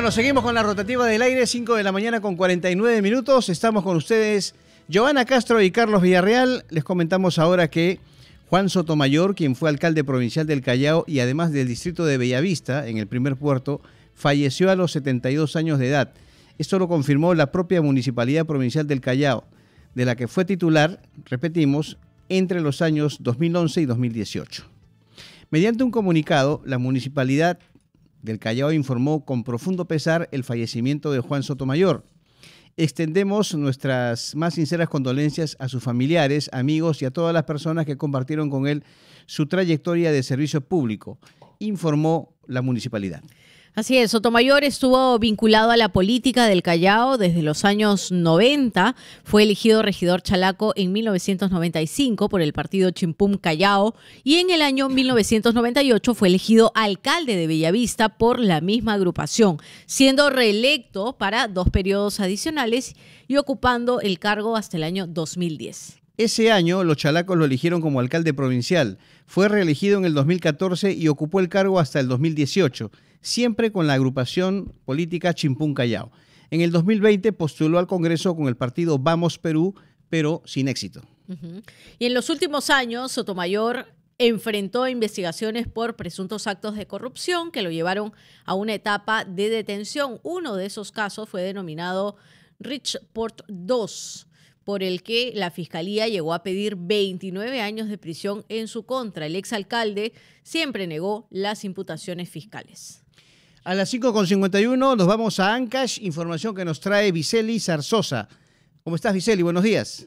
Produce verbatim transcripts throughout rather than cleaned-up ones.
Bueno, seguimos con la rotativa del aire, cinco de la mañana con cuarenta y nueve minutos. Estamos con ustedes, Giovanna Castro y Carlos Villarreal. Les comentamos ahora que Juan Sotomayor, quien fue alcalde provincial del Callao y además del distrito de Bellavista, en el primer puerto, falleció a los setenta y dos años de edad. Esto lo confirmó la propia Municipalidad Provincial del Callao, de la que fue titular, repetimos, entre los años dos mil once y dos mil dieciocho. Mediante un comunicado, la Municipalidad del Callao informó con profundo pesar el fallecimiento de Juan Sotomayor. Extendemos nuestras más sinceras condolencias a sus familiares, amigos y a todas las personas que compartieron con él su trayectoria de servicio público, informó la municipalidad. Así es, Sotomayor estuvo vinculado a la política del Callao desde los años noventa. Fue elegido regidor chalaco en mil novecientos noventa y cinco por el partido Chimpún Callao y en el año mil novecientos noventa y ocho fue elegido alcalde de Bellavista por la misma agrupación, siendo reelecto para dos periodos adicionales y ocupando el cargo hasta el año dos mil diez. Ese año los chalacos lo eligieron como alcalde provincial. Fue reelegido en el dos mil catorce y ocupó el cargo hasta el dos mil dieciocho. Siempre con la agrupación política Chimpún Callao. En el dos mil veinte postuló al Congreso con el partido Vamos Perú, pero sin éxito. Uh-huh. Y en los últimos años, Sotomayor enfrentó investigaciones por presuntos actos de corrupción que lo llevaron a una etapa de detención. Uno de esos casos fue denominado Richport dos, por el que la Fiscalía llegó a pedir veintinueve años de prisión en su contra. El exalcalde siempre negó las imputaciones fiscales. A las cinco con cincuenta y uno nos vamos a Ancash, información que nos trae Viceli Zarzosa. ¿Cómo estás, Viceli? Buenos días.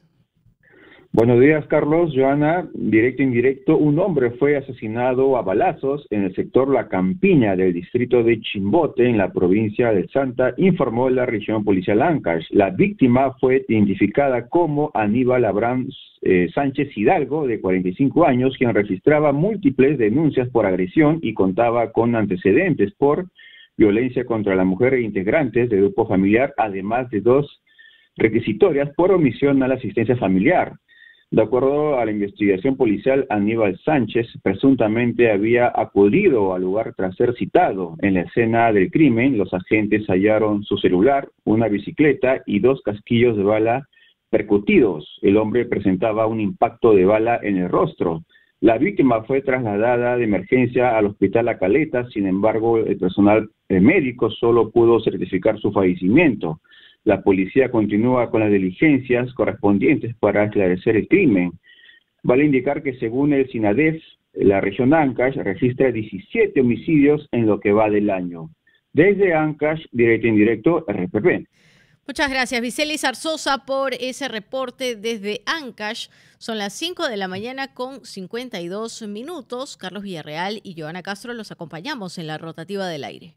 Buenos días, Carlos. Joana, directo e indirecto, un hombre fue asesinado a balazos en el sector La Campiña del distrito de Chimbote, en la provincia de Santa, informó la región policial Ancash. La víctima fue identificada como Aníbal Abraham eh, Sánchez Hidalgo, de cuarenta y cinco años, quien registraba múltiples denuncias por agresión y contaba con antecedentes por violencia contra la mujer e integrantes del grupo familiar, además de dos requisitorias por omisión a la asistencia familiar. De acuerdo a la investigación policial, Aníbal Sánchez presuntamente había acudido al lugar tras ser citado. En la escena del crimen, los agentes hallaron su celular, una bicicleta y dos casquillos de bala percutidos. El hombre presentaba un impacto de bala en el rostro. La víctima fue trasladada de emergencia al hospital La Caleta, sin embargo, el personal médico solo pudo certificar su fallecimiento. La policía continúa con las diligencias correspondientes para esclarecer el crimen. Vale indicar que según el SINADEF, la región Ancash registra diecisiete homicidios en lo que va del año. Desde Ancash, directo e indirecto, R P P. Muchas gracias, Viceli Zarzosa, por ese reporte desde Ancash. Son las cinco de la mañana con cincuenta y dos minutos. Carlos Villarreal y Giovanna Castro los acompañamos en la rotativa del aire.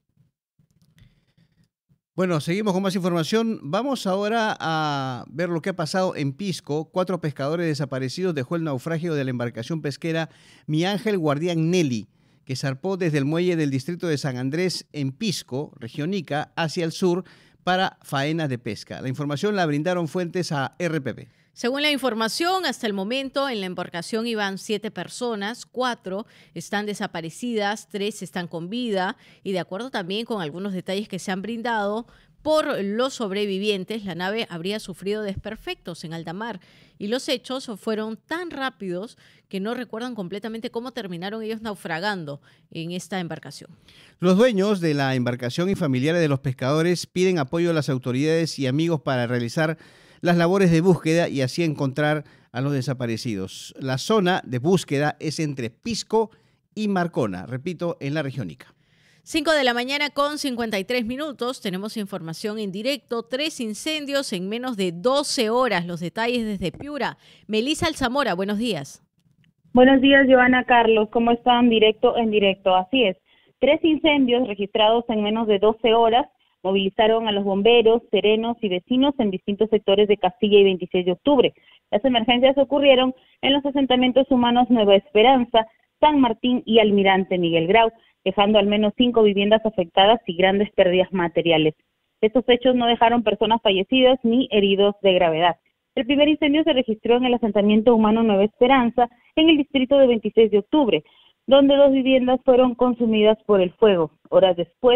Bueno, seguimos con más información. Vamos ahora a ver lo que ha pasado en Pisco. Cuatro pescadores desaparecidos dejó el naufragio de la embarcación pesquera Mi Ángel Guardián Nelly, que zarpó desde el muelle del distrito de San Andrés en Pisco, región Ica, hacia el sur para faenas de pesca. La información la brindaron fuentes a R P P. Según la información, hasta el momento en la embarcación iban siete personas, cuatro están desaparecidas, tres están con vida y de acuerdo también con algunos detalles que se han brindado por los sobrevivientes, la nave habría sufrido desperfectos en alta mar y los hechos fueron tan rápidos que no recuerdan completamente cómo terminaron ellos naufragando en esta embarcación. Los dueños de la embarcación y familiares de los pescadores piden apoyo a las autoridades y amigos para realizar las labores de búsqueda y así encontrar a los desaparecidos. La zona de búsqueda es entre Pisco y Marcona, repito, en la región Ica. cinco de la mañana con cincuenta y tres minutos, tenemos información en directo, tres incendios en menos de doce horas, los detalles desde Piura. Melissa Alzamora, buenos días. Buenos días, Giovanna, Carlos, ¿cómo están? Directo en directo, así es. Tres incendios registrados en menos de doce horas, movilizaron a los bomberos, serenos y vecinos en distintos sectores de Castilla y veintiséis de octubre. Las emergencias ocurrieron en los asentamientos humanos Nueva Esperanza, San Martín y Almirante Miguel Grau, dejando al menos cinco viviendas afectadas y grandes pérdidas materiales. Estos hechos no dejaron personas fallecidas ni heridos de gravedad. El primer incendio se registró en el asentamiento humano Nueva Esperanza, en el distrito de veintiséis de octubre, donde dos viviendas fueron consumidas por el fuego. Horas después,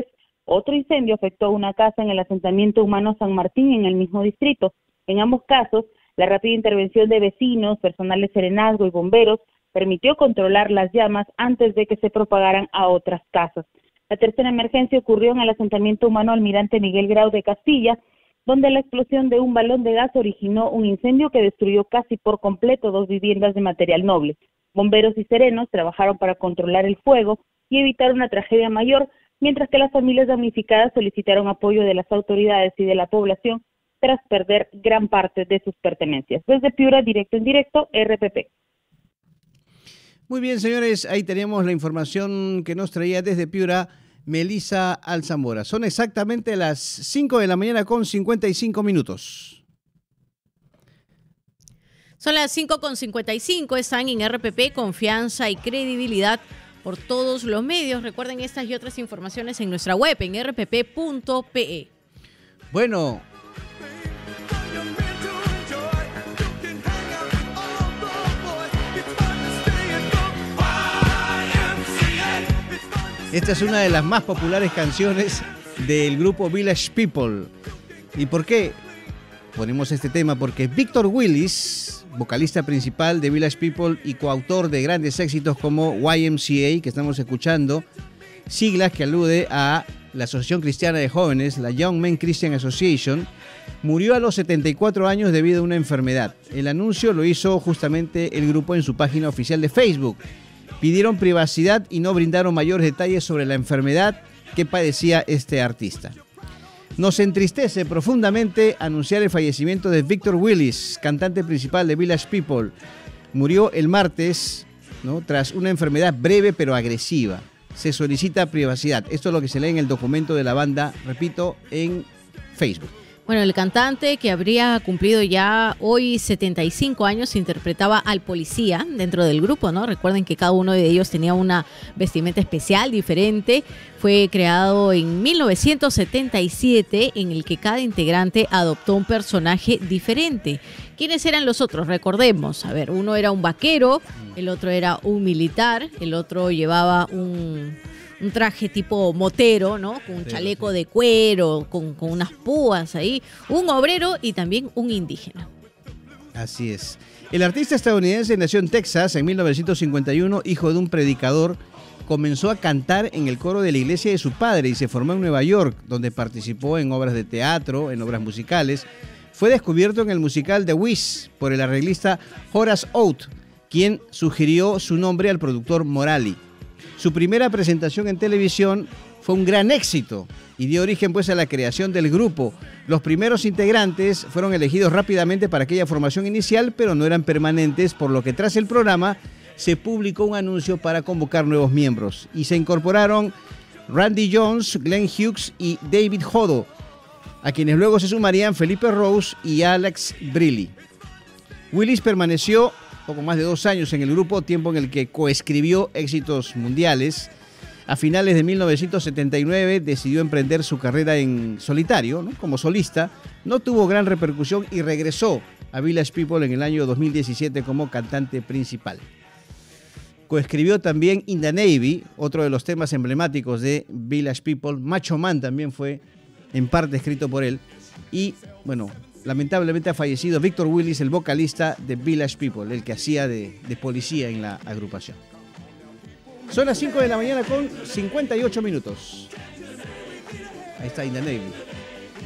Otro incendio afectó a una casa en el asentamiento humano San Martín en el mismo distrito. En ambos casos, la rápida intervención de vecinos, personal de serenazgo y bomberos permitió controlar las llamas antes de que se propagaran a otras casas. La tercera emergencia ocurrió en el asentamiento humano Almirante Miguel Grau de Castilla, donde la explosión de un balón de gas originó un incendio que destruyó casi por completo dos viviendas de material noble. Bomberos y serenos trabajaron para controlar el fuego y evitar una tragedia mayor, mientras que las familias damnificadas solicitaron apoyo de las autoridades y de la población tras perder gran parte de sus pertenencias. Desde Piura, directo en directo, R P P. Muy bien, señores, ahí tenemos la información que nos traía desde Piura Melissa Alzamora. Son exactamente las cinco de la mañana con cincuenta y cinco minutos. Son las cinco con cincuenta y cinco, están en R P P, confianza y credibilidad por todos los medios. Recuerden estas y otras informaciones en nuestra web, en r p p punto p e. Bueno, esta es una de las más populares canciones del grupo Village People. ¿Y por qué ponemos este tema? Porque Victor Willis, vocalista principal de Village People y coautor de grandes éxitos como Y M C A, que estamos escuchando, siglas que alude a la Asociación Cristiana de Jóvenes, la Young Men Christian Association, murió a los setenta y cuatro años debido a una enfermedad. El anuncio lo hizo justamente el grupo en su página oficial de Facebook. Pidieron privacidad y no brindaron mayores detalles sobre la enfermedad que padecía este artista. Nos entristece profundamente anunciar el fallecimiento de Victor Willis, cantante principal de Village People. Murió el martes, ¿no?, tras una enfermedad breve pero agresiva. Se solicita privacidad. Esto es lo que se lee en el documento de la banda, repito, en Facebook. Bueno, el cantante, que habría cumplido ya hoy setenta y cinco años, interpretaba al policía dentro del grupo, ¿no? Recuerden que cada uno de ellos tenía una vestimenta especial, diferente. Fue creado en mil novecientos setenta y siete, en el que cada integrante adoptó un personaje diferente. ¿Quiénes eran los otros? Recordemos, a ver, uno era un vaquero, el otro era un militar, el otro llevaba un... un traje tipo motero, ¿no? Con un chaleco de cuero, con, con unas púas ahí, un obrero y también un indígena. Así es. El artista estadounidense nació en Texas en mil novecientos cincuenta y uno, hijo de un predicador. Comenzó a cantar en el coro de la iglesia de su padre y se formó en Nueva York, donde participó en obras de teatro, en obras musicales. Fue descubierto en el musical The Wiz por el arreglista Horace Oates, quien sugirió su nombre al productor Morali. Su primera presentación en televisión fue un gran éxito y dio origen pues a la creación del grupo. Los primeros integrantes fueron elegidos rápidamente para aquella formación inicial, pero no eran permanentes, por lo que tras el programa se publicó un anuncio para convocar nuevos miembros y se incorporaron Randy Jones, Glenn Hughes y David Hodo, a quienes luego se sumarían Felipe Rose y Alex Brilli. Willis permaneció poco más de dos años en el grupo, tiempo en el que coescribió éxitos mundiales. A finales de mil novecientos setenta y nueve decidió emprender su carrera en solitario, ¿no?, como solista. No tuvo gran repercusión y regresó a Village People en el año dos mil diecisiete como cantante principal. Coescribió también In the Navy, otro de los temas emblemáticos de Village People. Macho Man también fue en parte escrito por él. Y bueno, lamentablemente ha fallecido Victor Willis, el vocalista de Village People, el que hacía de, de policía en la agrupación. Son las cinco de la mañana con cincuenta y ocho minutos. Ahí está In the Navy.